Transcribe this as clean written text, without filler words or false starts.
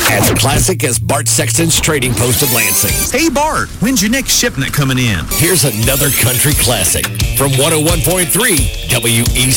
As classic as Bart Sexton's Trading Post of Lansing. Hey, Bart, when's your next shipment coming in? Here's another country classic from 101.3 WEC.